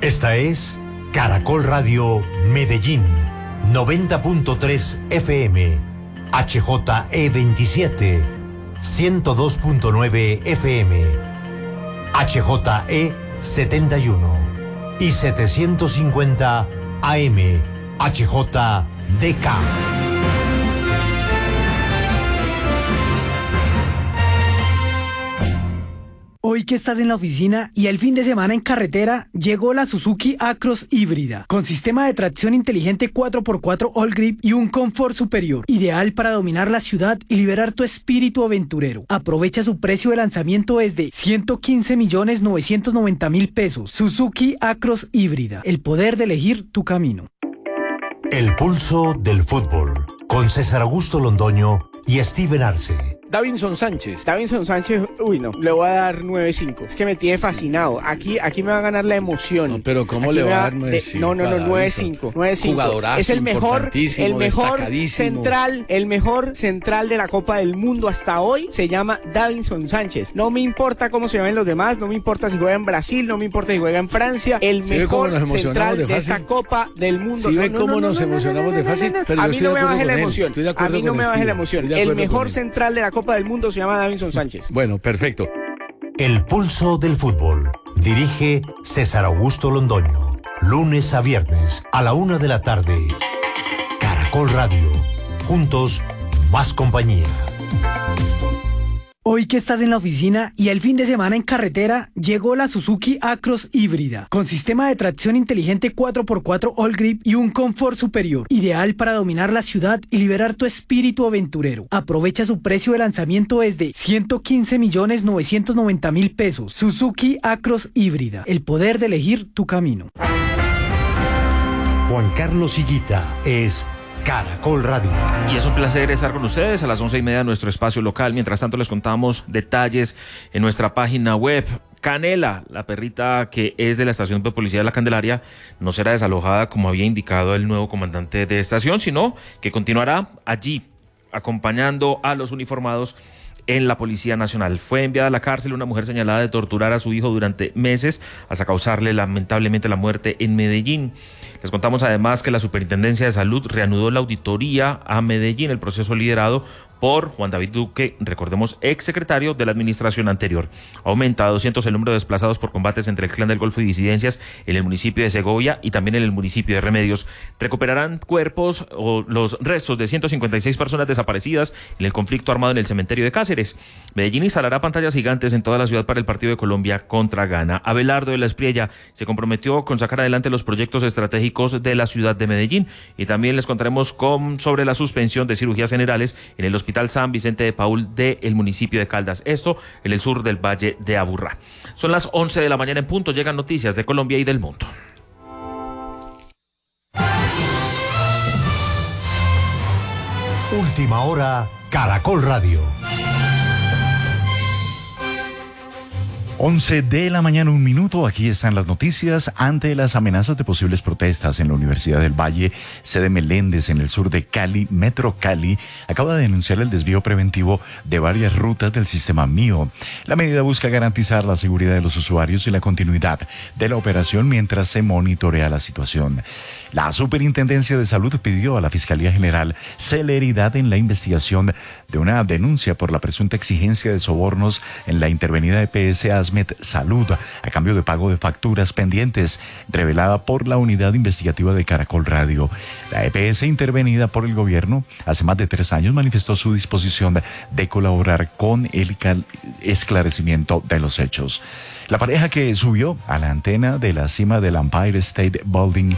Esta es Caracol Radio Medellín, 90.3 FM, HJE27, 102.9 FM, HJE71 y 750 AM, HJDK. Hoy que estás en la oficina y el fin de semana en carretera, llegó la Suzuki Acros híbrida, con sistema de tracción inteligente 4x4 All Grip y un confort superior, ideal para dominar la ciudad y liberar tu espíritu aventurero. Aprovecha su precio de lanzamiento desde 115.990.000 pesos. Suzuki Acros híbrida, el poder de elegir tu camino. El pulso del fútbol, con César Augusto Londoño y Steven Arce. Davinson Sánchez, uy no, le voy a dar 9.5. Es que me tiene fascinado. Aquí me va a ganar la emoción. No, pero ¿cómo aquí le va a dar 9.5? No, 9.5. Jugadorazo, es el mejor central de la Copa del Mundo hasta hoy. Se llama Davinson Sánchez. No me importa cómo se llamen los demás, no me importa si juega en Brasil, no me importa si juega en Francia. El mejor central de esta Copa del Mundo. ¿Sí ve cómo nos emocionamos de fácil? A mí no me baje la emoción. A mí no me baje la emoción. El mejor central de la Copa del Mundo se llama Davinson Sánchez. Bueno, perfecto. El pulso del fútbol. Dirige César Augusto Londoño. Lunes a viernes a la 1 de la tarde. Caracol Radio. Juntos, más compañía. Hoy que estás en la oficina y el fin de semana en carretera, llegó la Suzuki Acros híbrida, con sistema de tracción inteligente 4x4 All Grip y un confort superior, ideal para dominar la ciudad y liberar tu espíritu aventurero. Aprovecha su precio de lanzamiento desde 115.990.000 pesos. Suzuki Acros híbrida, el poder de elegir tu camino. Juan Carlos Higuita es Caracol Radio. Y es un placer estar con ustedes a las 11:30 de nuestro espacio local. Mientras tanto les contamos detalles en nuestra página web. Canela, la perrita que es de la estación de policía de La Candelaria, no será desalojada como había indicado el nuevo comandante de estación, sino que continuará allí acompañando a los uniformados en la Policía Nacional. Fue enviada a la cárcel una mujer señalada de torturar a su hijo durante meses hasta causarle lamentablemente la muerte en Medellín. Les contamos además que la Superintendencia de Salud reanudó la auditoría a Medellín, el proceso liderado por Juan David Duque, recordemos, exsecretario de la administración anterior. Aumenta a 200 el número de desplazados por combates entre el Clan del Golfo y disidencias en el municipio de Segovia y también en el municipio de Remedios. Recuperarán cuerpos o los restos de 156 personas desaparecidas en el conflicto armado en el cementerio de Cáceres. Medellín instalará pantallas gigantes en toda la ciudad para el partido de Colombia contra Ghana. Abelardo de la Espriella se comprometió con sacar adelante los proyectos estratégicos de la ciudad de Medellín, y también les contaremos sobre la suspensión de cirugías generales en el Hospital San Vicente de Paúl del municipio de Caldas, esto en el sur del Valle de Aburrá. Son las 11 de la mañana en punto, llegan noticias de Colombia y del mundo. Última hora, Caracol Radio. 11 de la mañana, 1 minuto. Aquí están las noticias. Ante las amenazas de posibles protestas en la Universidad del Valle, sede Meléndez, en el sur de Cali, Metro Cali, acaba de denunciar el desvío preventivo de varias rutas del sistema MIO. La medida busca garantizar la seguridad de los usuarios y la continuidad de la operación mientras se monitorea la situación. La Superintendencia de Salud pidió a la Fiscalía General celeridad en la investigación de una denuncia por la presunta exigencia de sobornos en la intervenida EPS Asmed Salud a cambio de pago de facturas pendientes, revelada por la unidad investigativa de Caracol Radio. La EPS intervenida por el gobierno hace más de 3 años manifestó su disposición de colaborar con el esclarecimiento de los hechos. La pareja que subió a la antena de la cima del Empire State Building